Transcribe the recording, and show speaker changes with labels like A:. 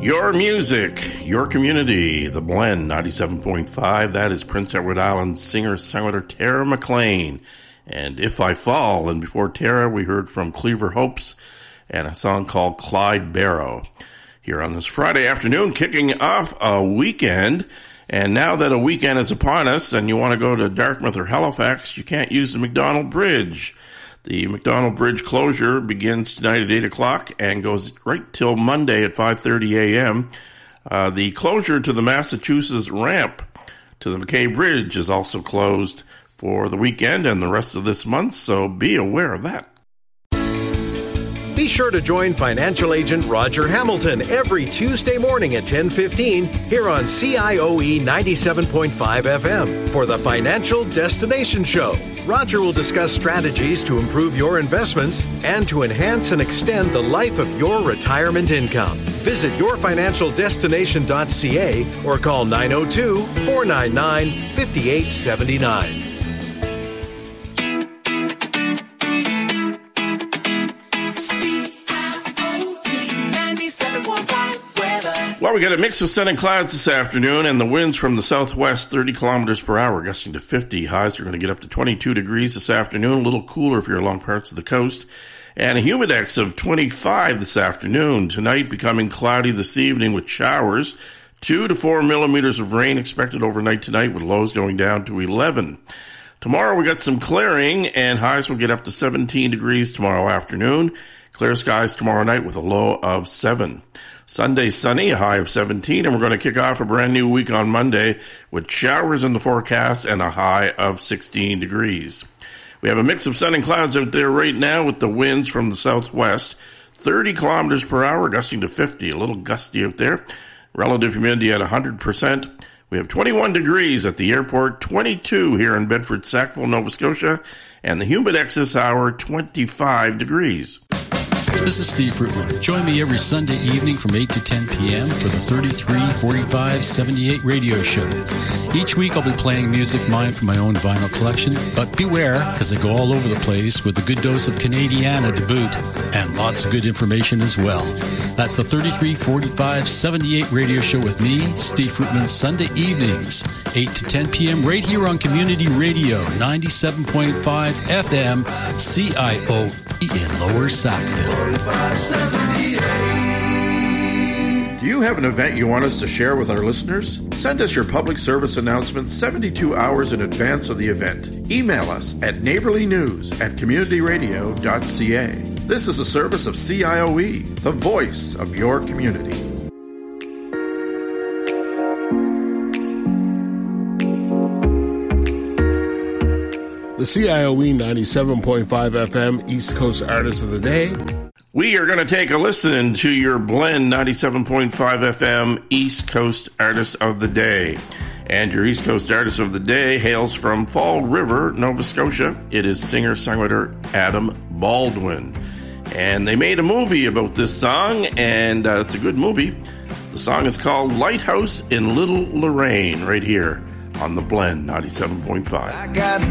A: Your music, your community, The Blend 97.5. That is Prince Edward Island singer-songwriter Tara McLean. And If I Fall. And before Tara, we heard from Cleaver Hopes and a song called Clyde Barrow. Here on this Friday afternoon, kicking off a weekend. And now that a weekend is upon us and you want to go to Dartmouth or Halifax, you can't use the McDonald Bridge. The McDonald Bridge closure begins tonight at 8 o'clock and goes right till Monday at 5:30 a.m. The closure to the Massachusetts ramp to the McKay Bridge is also closed for the weekend and the rest of this month, so be aware of that.
B: Be sure to join financial agent Roger Hamilton every Tuesday morning at 10:15 here on CIOE 97.5 FM for the Financial Destination Show. Roger will discuss strategies to improve your investments and to enhance and extend the life of your retirement income. Visit yourfinancialdestination.ca or call 902-499-5879.
A: Well, we got a mix of sun and clouds this afternoon, and the winds from the southwest, 30 kilometers per hour, gusting to 50. Highs are going to get up to 22 degrees this afternoon, a little cooler if you're along parts of the coast, and a humidex of 25 this afternoon. Tonight becoming cloudy this evening with showers, 2 to 4 millimeters of rain expected overnight tonight with lows going down to 11. Tomorrow we got some clearing, and highs will get up to 17 degrees tomorrow afternoon. Clear skies tomorrow night with a low of 7. Sunday sunny, a high of 17, and we're going to kick off a brand new week on Monday with showers in the forecast and a high of 16 degrees. We have a mix of sun and clouds out there right now with the winds from the southwest, 30 kilometers per hour, gusting to 50, a little gusty out there. Relative humidity at 100%. We have 21 degrees at the airport, 22 here in Bedford, Sackville, Nova Scotia, and the humidex this hour, 25 degrees.
C: This is Steve Fruitman. Join me every Sunday evening from 8 to 10 p.m. for the 334578 radio show. Each week I'll be playing music mine from my own vinyl collection, but beware, because I go all over the place with a good dose of Canadiana to boot, and lots of good information as well. That's the 334578 radio show with me, Steve Fruitman, Sunday evenings, 8 to 10 p.m. right here on Community Radio, 97.5 FM, CIOE in Lower Sackville.
A: Do you have an event you want us to share with our listeners? Send us your public service announcement 72 hours in advance of the event. Email us at neighborlynews@communityradio.ca. This is a service of CIOE, the voice of your community.
D: The CIOE 97.5 FM East Coast Artist of the Day.
A: We are going to take a listen to your Blend 97.5 FM East Coast Artist of the Day. And your East Coast Artist of the Day hails from Fall River, Nova Scotia. It is singer-songwriter Adam Baldwin. And they made a movie about this song, and it's a good movie. The song is called Lighthouse in Little Lorraine, right here on the Blend 97.5.